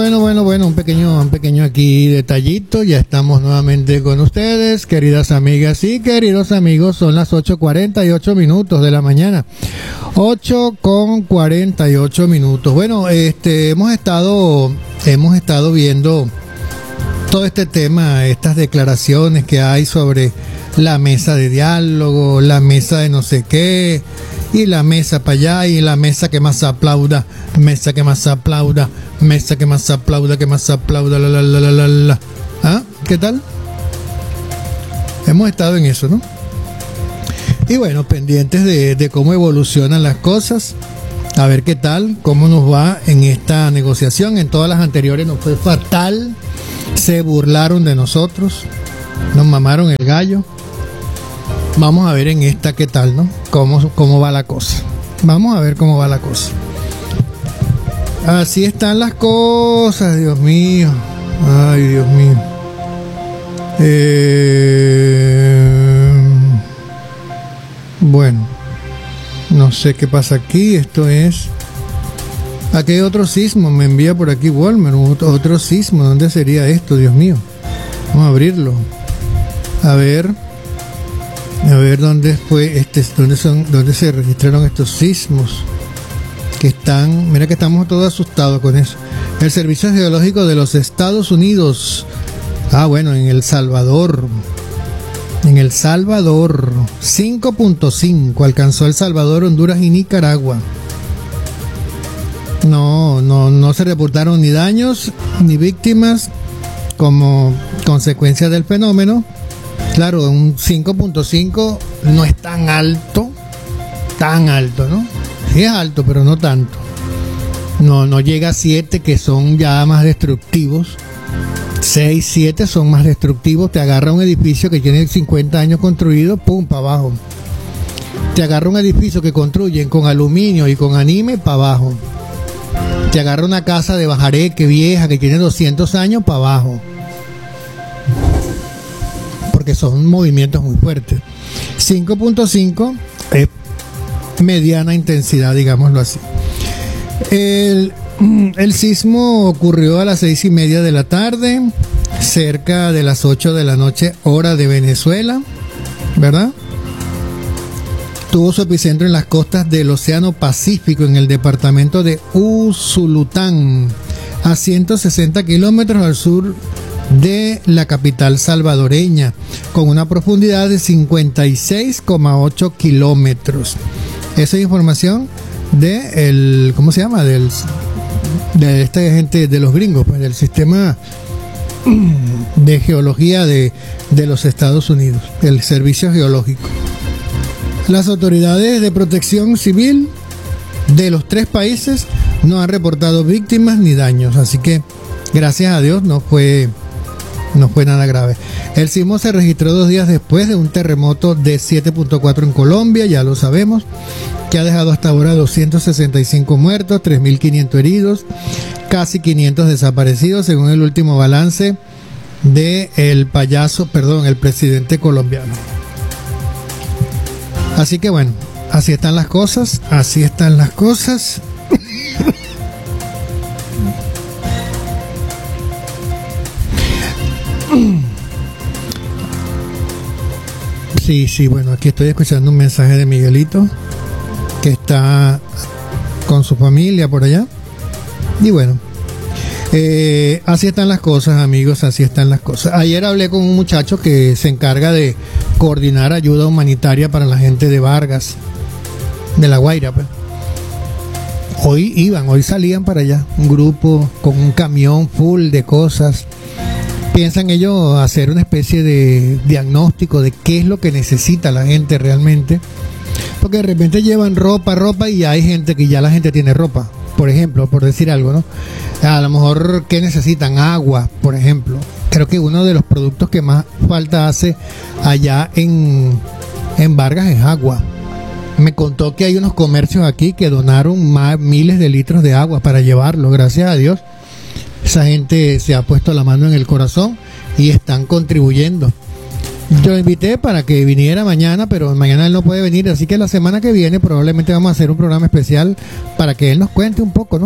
Bueno, un pequeño aquí detallito. Ya estamos nuevamente con ustedes, queridas amigas y queridos amigos. Son las 8:48 de la mañana. 8:48. Bueno, hemos estado viendo todo este tema, estas declaraciones que hay sobre la mesa de diálogo, la mesa de no sé qué, y la mesa para allá, y la mesa que más aplauda, mesa que más aplauda, mesa que más aplauda, que más aplauda, la. ¿Ah? ¿Qué tal? Hemos estado en eso, ¿no? Y bueno, pendientes de cómo evolucionan las cosas, a ver qué tal, cómo nos va en esta negociación. En todas las anteriores nos fue fatal, se burlaron de nosotros, nos mamaron el gallo. Vamos a ver en esta qué tal, ¿no? Cómo va la cosa. Vamos a ver cómo va la cosa. Así están las cosas, Dios mío. Ay, Dios mío. Bueno, no sé qué pasa aquí. Esto es... Aquí hay otro sismo. Me envía por aquí Walmart. Otro sismo. ¿Dónde sería esto, Dios mío? Vamos a abrirlo. A ver dónde fue dónde se registraron estos sismos que están, mira que estamos todos asustados con eso. El Servicio Geológico de los Estados Unidos. Bueno, en El Salvador. 5.5 alcanzó El Salvador, Honduras y Nicaragua. No se reportaron ni daños ni víctimas como consecuencia del fenómeno. Claro, un 5.5 no es tan alto, ¿no? Sí es alto, pero no tanto. No llega a 7, que son ya más destructivos. 6, 7 son más destructivos. Te agarra un edificio que tiene 50 años construido, pum, para abajo. Te agarra un edificio que construyen con aluminio y con anime, para abajo. Te agarra una casa de bajareque vieja que tiene 200 años, para abajo. Que son movimientos muy fuertes. 5.5 es mediana intensidad, digámoslo así. El sismo ocurrió a las 6:30 de la tarde, cerca de las 8 de la noche, hora de Venezuela, ¿verdad? Tuvo su epicentro en las costas del Océano Pacífico, en el departamento de Usulután, a 160 kilómetros al sur de la capital salvadoreña, con una profundidad de 56,8 kilómetros. Esa es información de ¿cómo se llama? De esta gente de los gringos, pues, del sistema de geología de los Estados Unidos, el Servicio Geológico. Las autoridades de protección civil de los 3 países no han reportado víctimas ni daños, así que gracias a Dios no fue nada grave. El sismo se registró 2 días después de un terremoto de 7.4 en Colombia, ya lo sabemos, que ha dejado hasta ahora 265 muertos, 3.500 heridos, casi 500 desaparecidos, según el último balance de el presidente colombiano. Así que bueno, así están las cosas. Sí, bueno, aquí estoy escuchando un mensaje de Miguelito, que está con su familia por allá. Y bueno, así están las cosas, amigos, así están las cosas. Ayer hablé con un muchacho que se encarga de coordinar ayuda humanitaria para la gente de Vargas, de La Guaira, pues. Hoy salían para allá, un grupo con un camión full de cosas. Piensan ellos hacer una especie de diagnóstico de qué es lo que necesita la gente realmente, porque de repente llevan ropa y hay gente que ya la gente tiene ropa, por ejemplo, por decir algo, ¿no? A lo mejor, ¿qué necesitan? Agua, por ejemplo. Creo que uno de los productos que más falta hace allá en Vargas es agua. Me contó que hay unos comercios aquí que donaron miles de litros de agua para llevarlo, gracias a Dios. Esa gente se ha puesto la mano en el corazón y están contribuyendo. Yo lo invité para que viniera mañana, pero mañana él no puede venir, así que la semana que viene probablemente vamos a hacer un programa especial para que él nos cuente un poco, ¿no?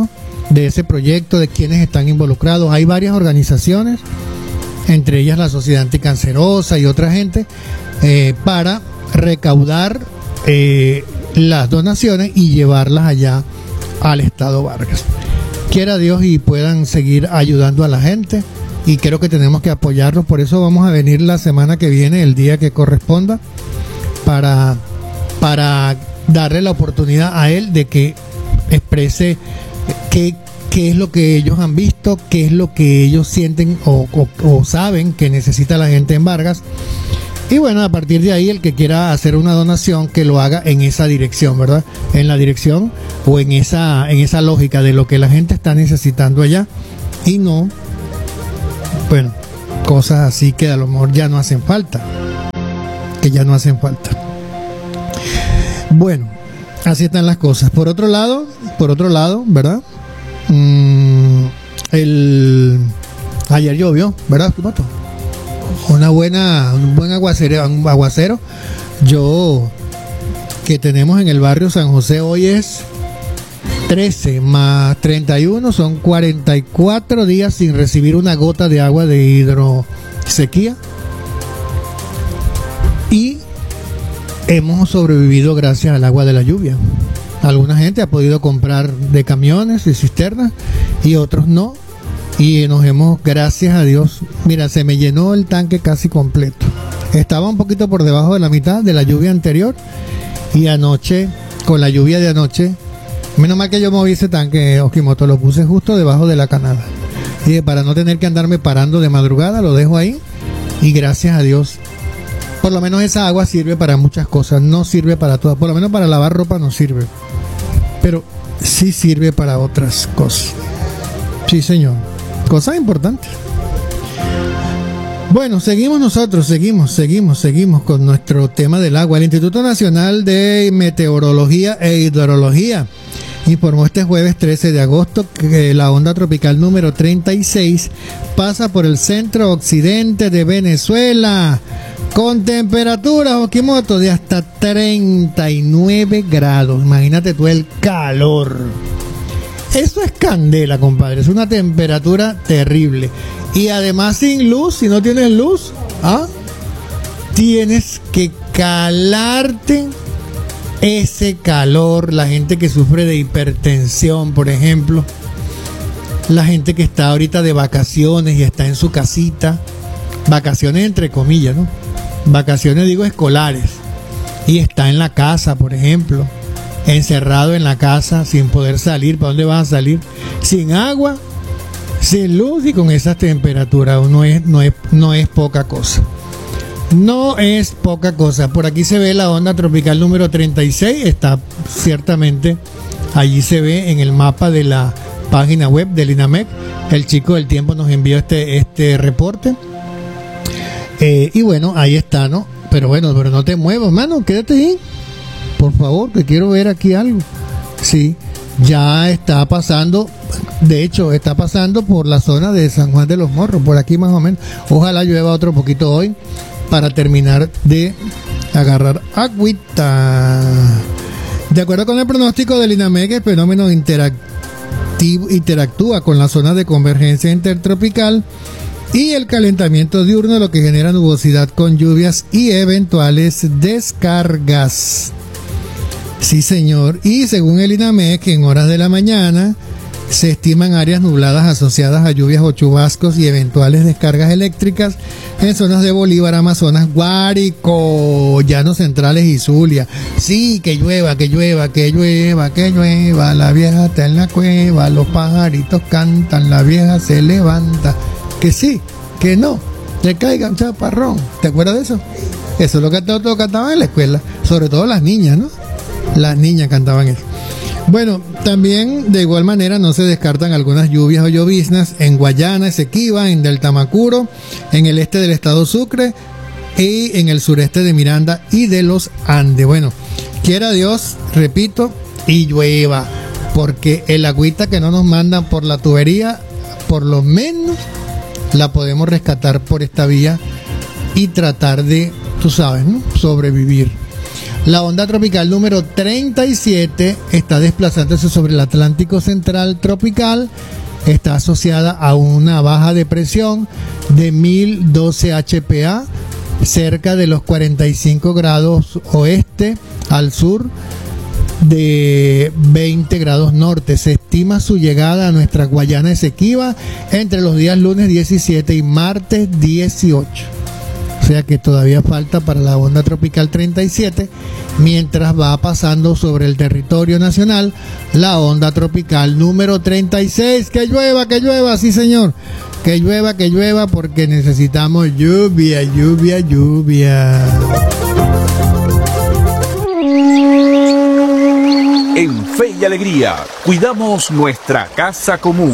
de ese proyecto, de quienes están involucrados. Hay varias organizaciones, entre ellas la Sociedad Anticancerosa y otra gente, para recaudar las donaciones y llevarlas allá al Estado Vargas. Quiera Dios y puedan seguir ayudando a la gente, y creo que tenemos que apoyarlos. Por eso vamos a venir la semana que viene, el día que corresponda, para darle la oportunidad a él de que exprese qué es lo que ellos han visto, qué es lo que ellos sienten o saben que necesita la gente en Vargas. Y bueno, a partir de ahí, el que quiera hacer una donación, que lo haga en esa dirección, ¿verdad? En la dirección o en esa lógica de lo que la gente está necesitando allá, y no, bueno, cosas así que a lo mejor ya no hacen falta, Bueno, así están las cosas. Por otro lado, ¿verdad? Ayer llovió, ¿verdad, Pipato? Un buen aguacero. Yo, que tenemos en el barrio San José, hoy es 13 más 31, son 44 días sin recibir una gota de agua de hidrosequía, y hemos sobrevivido gracias al agua de la lluvia. Alguna gente ha podido comprar de camiones y cisternas y otros no, y nos hemos, gracias a Dios, mira, se me llenó el tanque casi completo. Estaba un poquito por debajo de la mitad de la lluvia anterior, y anoche, con la lluvia de anoche, menos mal que yo moví ese tanque, Okimoto, lo puse justo debajo de la canal, y para no tener que andarme parando de madrugada, lo dejo ahí, y gracias a Dios, por lo menos esa agua sirve para muchas cosas. No sirve para todas, por lo menos para lavar ropa no sirve, pero sí sirve para otras cosas. Sí, señor, cosas importantes. Bueno, seguimos con nuestro tema del agua. El Instituto Nacional de Meteorología e Hidrología informó este jueves 13 de agosto que la onda tropical número 36 pasa por el centro occidente de Venezuela con temperaturas, Okimoto, de hasta 39 grados. Imagínate tú el calor. Eso es candela, compadre. Es una temperatura terrible. Y además sin luz, si no tienes luz, tienes que calarte ese calor. La gente que sufre de hipertensión, por ejemplo, la gente que está ahorita de vacaciones y está en su casita, vacaciones entre comillas, ¿no? Vacaciones, digo, escolares, y está en la casa, por ejemplo, encerrado en la casa sin poder salir. ¿Para dónde vas a salir? Sin agua, sin luz y con esas temperaturas. No es poca cosa. No es poca cosa. Por aquí se ve la onda tropical número 36. Está ciertamente, allí se ve en el mapa de la página web del INAMEC. El chico del tiempo nos envió este reporte. Y bueno, ahí está, ¿no? Pero no te muevas, mano, quédate ahí, por favor, que quiero ver aquí algo. Sí, ya está pasando, de hecho, está pasando por la zona de San Juan de los Morros, por aquí más o menos. Ojalá llueva otro poquito hoy para terminar de agarrar agüita. De acuerdo con el pronóstico del INAMEC, el fenómeno interactúa con la zona de convergencia intertropical y el calentamiento diurno, lo que genera nubosidad con lluvias y eventuales descargas. Sí, señor. Y según el INAMEC, en horas de la mañana se estiman áreas nubladas asociadas a lluvias o chubascos y eventuales descargas eléctricas en zonas de Bolívar, Amazonas, Guárico, Llanos Centrales y Zulia. Sí, que llueva, la vieja está en la cueva, los pajaritos cantan, la vieja se levanta. Que sí, que no, le caiga un chaparrón. ¿Te acuerdas de eso? Eso es lo que todos cantaban en la escuela, sobre todo las niñas, ¿no? Las niñas cantaban eso. Bueno, también de igual manera no se descartan algunas lluvias o lloviznas en Guayana, Esequiba, en Delta Macuro, en el este del estado Sucre y en el sureste de Miranda y de los Andes. Bueno, quiera Dios, repito, y llueva, porque el agüita que no nos mandan por la tubería, por lo menos la podemos rescatar por esta vía y tratar de, tú sabes, ¿no?, sobrevivir. La onda tropical número 37 está desplazándose sobre el Atlántico Central tropical. Está asociada a una baja de presión de 1012 HPA, cerca de los 45 grados oeste al sur de 20 grados norte. Se estima su llegada a nuestra Guayana Esequiba entre los días lunes 17 y martes 18. O sea que todavía falta para la onda tropical 37, mientras va pasando sobre el territorio nacional la onda tropical número 36. Que llueva, sí señor, que llueva, porque necesitamos lluvia. En Fe y Alegría, cuidamos nuestra casa común.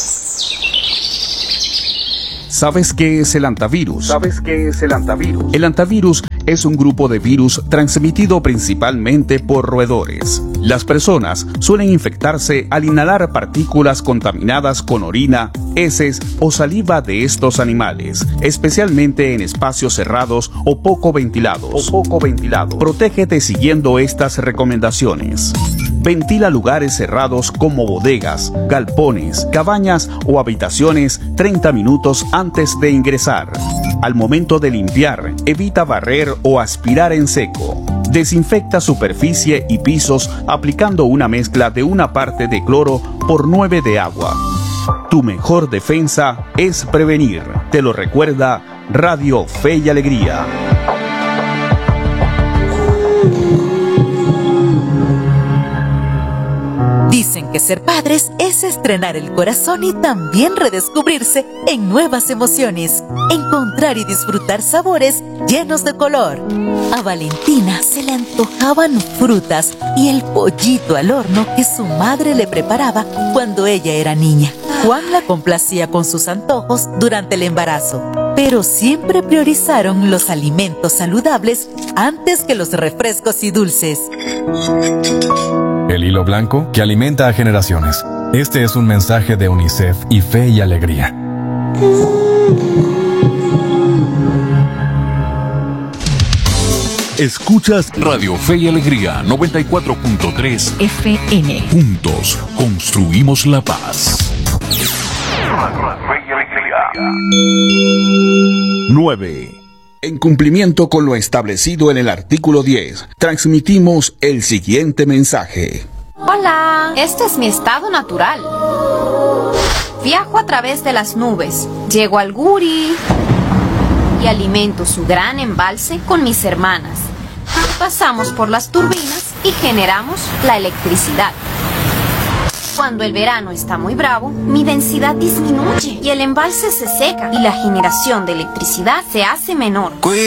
¿Sabes qué es el hantavirus? El hantavirus es un grupo de virus transmitido principalmente por roedores. Las personas suelen infectarse al inhalar partículas contaminadas con orina, heces o saliva de estos animales, especialmente en espacios cerrados o poco ventilados. Protégete siguiendo estas recomendaciones. Ventila lugares cerrados como bodegas, galpones, cabañas o habitaciones 30 minutos antes de ingresar. Al momento de limpiar, evita barrer o aspirar en seco. Desinfecta superficie y pisos aplicando una mezcla de 1 parte de cloro por 9 de agua. Tu mejor defensa es prevenir. Te lo recuerda Radio Fe y Alegría. Dicen que ser padres es estrenar el corazón y también redescubrirse en nuevas emociones, encontrar y disfrutar sabores llenos de color. A Valentina se le antojaban frutas y el pollito al horno que su madre le preparaba cuando ella era niña. Juan la complacía con sus antojos durante el embarazo, pero siempre priorizaron los alimentos saludables antes que los refrescos y dulces. El hilo blanco que alimenta a generaciones. Este es un mensaje de UNICEF y Fe y Alegría. Escuchas Radio Fe y Alegría 94.3 FM. Juntos construimos la paz. 9. En cumplimiento con lo establecido en el artículo 10, transmitimos el siguiente mensaje. Hola, este es mi estado natural. Viajo a través de las nubes, llego al Guri y alimento su gran embalse con mis hermanas. Pasamos por las turbinas y generamos la electricidad. Cuando el verano está muy bravo, mi densidad disminuye y el embalse se seca y la generación de electricidad se hace menor.